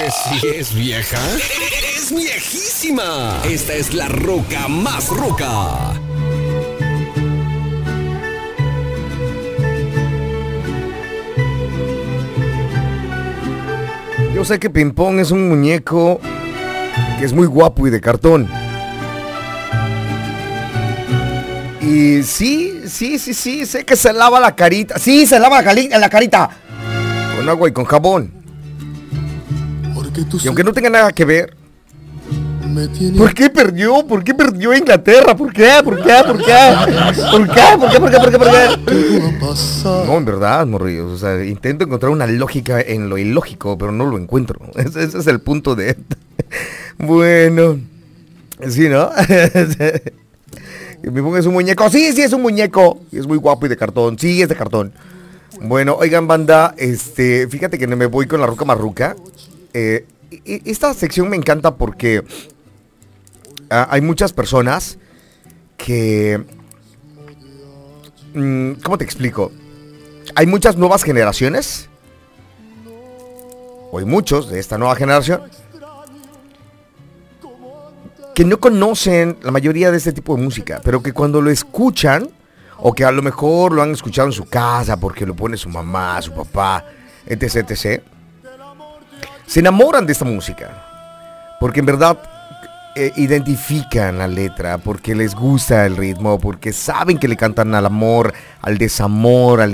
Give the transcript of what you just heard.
Que si es vieja, es viejísima. Esta es la ruca más ruca. Yo sé que Pimpón es un muñeco que es muy guapo y de cartón. Y sí, sé que se lava la carita. Sí, se lava la carita. Con agua y con jabón. Y aunque no tenga nada que ver. ¿Por qué perdió? ¿Por qué perdió Inglaterra? ¿Por qué? No, en verdad, morrillos. O sea, intento encontrar una lógica en lo ilógico, pero no lo encuentro. Ese es el punto de esto. Bueno. Sí, ¿no? Me pongo es un muñeco. Sí, es un muñeco. Y es muy guapo y de cartón. Sí, es de cartón. Bueno, oigan, banda, fíjate que me voy con la ruca marruca. Esta sección me encanta porque hay muchas personas que... ¿cómo te explico? Hay muchas nuevas generaciones, o hay muchos de esta nueva generación, que no conocen la mayoría de este tipo de música, pero que cuando lo escuchan, o que a lo mejor lo han escuchado en su casa porque lo pone su mamá, su papá, etc., se enamoran de esta música, porque en verdad identifican la letra, porque les gusta el ritmo, porque saben que le cantan al amor, al desamor, al